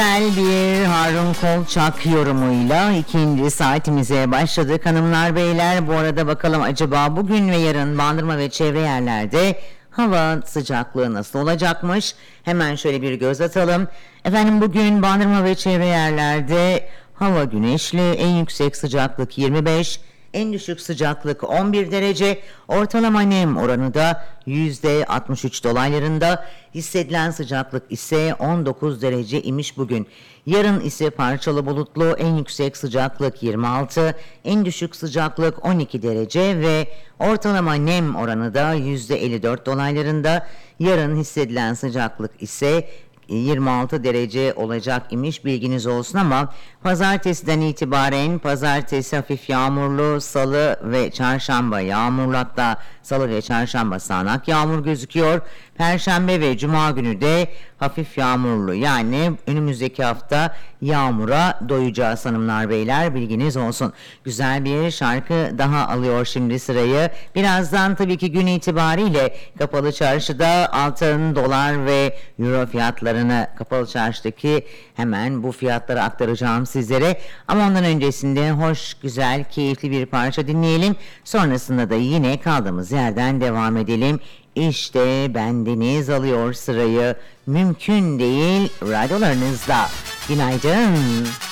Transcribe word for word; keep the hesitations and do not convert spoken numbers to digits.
Güzel bir Harun Kolçak yorumuyla ikinci saatimize başladık hanımlar beyler. Bu arada bakalım acaba bugün ve yarın Bandırma ve çevre yerlerde hava sıcaklığı nasıl olacakmış? Hemen şöyle bir göz atalım. Efendim bugün Bandırma ve çevre yerlerde hava güneşli, en yüksek sıcaklık yirmi beş, en düşük sıcaklık on bir derece, ortalama nem oranı da yüzde altmış üç dolaylarında, hissedilen sıcaklık ise on dokuz derece imiş bugün. Yarın ise parçalı bulutlu, en yüksek sıcaklık yirmi altı, en düşük sıcaklık on iki derece ve ortalama nem oranı da yüzde elli dört dolaylarında. Yarın hissedilen sıcaklık ise yirmi altı derece olacak imiş, bilginiz olsun. Ama pazartesiden itibaren pazartesi hafif yağmurlu, salı ve çarşamba yağmurlu, hatta salı ve çarşamba sağanak yağmur gözüküyor. Perşembe ve cuma günü de hafif yağmurlu, yani önümüzdeki hafta yağmura doyacağız hanımlar beyler, bilginiz olsun. Güzel bir şarkı daha alıyor şimdi sırayı. Birazdan tabii ki gün itibariyle Kapalı Çarşı'da altın, dolar ve euro fiyatlarını, Kapalı Çarşı'daki hemen bu fiyatları aktaracağım sizlere. Ama ondan öncesinde hoş, güzel, keyifli bir parça dinleyelim. Sonrasında da yine kaldığımız yerden devam edelim. İşte bendeniz alıyor sırayı, mümkün değil radyolarınızda. Günaydın.